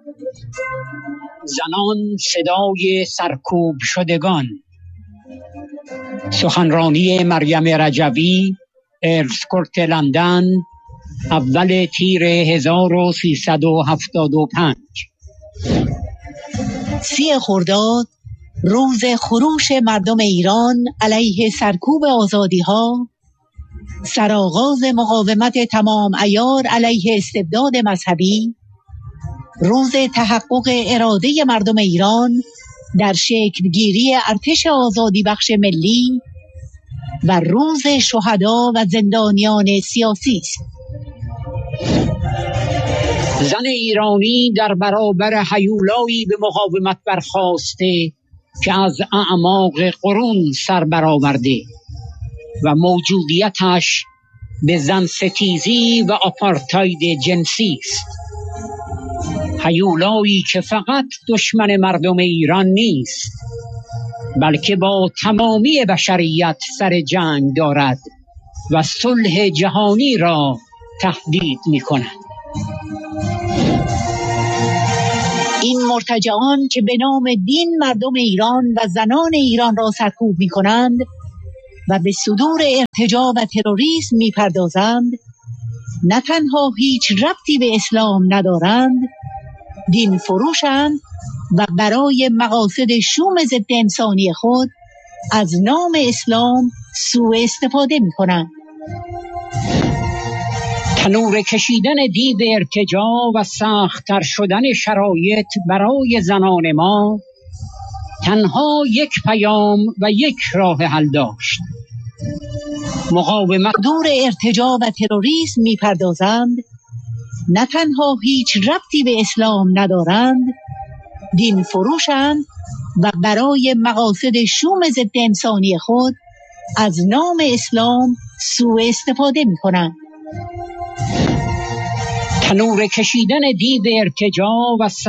زنان صدای سرکوب شدگان. سخنرانی مریم رجوی، ارسکورت لندن، اول تیر 1375. 30 خرداد، روز خروش مردم ایران علیه سرکوب آزادی‌ها، سرآغاز مقاومت تمام عیار علیه استبداد مذهبی، روز تحقق اراده مردم ایران در شکلگیری ارتش آزادی بخش ملی و روز شهدا و زندانیان سیاسی است. زن ایرانی در برابر هیولایی به مقاومت برخاسته که از اعماق قرون سر برآورده و موجودیتش به زن ستیزی و آپارتاید جنسی است. هیولایی که فقط دشمن مردم ایران نیست، بلکه با تمامی بشریت سر جنگ دارد و صلح جهانی را تهدید می‌کند. این مرتجعان که به نام دین مردم ایران و زنان ایران را سرکوب می‌کنند و به صدور ارتجاع و تروریسم می‌پردازند، نه تنها هیچ ربطی به اسلام ندارند، دین فروشند و برای مقاصد شوم ضد انسانی خود از نام اسلام سوء استفاده می‌کنند. تنور کشیدن دید ارتجاع و سخت‌تر شدن شرایط برای زنان ما تنها یک پیام و یک راه حل داشت: مقاومت. دور ارتجاع و تروریسم می‌پردازند، نه تنها هیچ ربطی به اسلام ندارند، دین فروشند و برای مقاصد شوم ضد انسانی خود از نام اسلام سوء استفاده می‌کنند. تنور کشیدن دید ارتجاع و